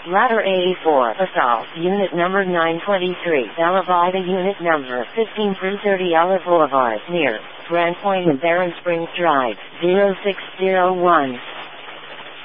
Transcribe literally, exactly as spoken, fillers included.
Ladder A four, Assault, Unit Number nine twenty-three, Bella Vita, Unit Number fifteen through thirty, Olive Boulevard, near Grand Point and Barron Springs Drive, zero six zero one.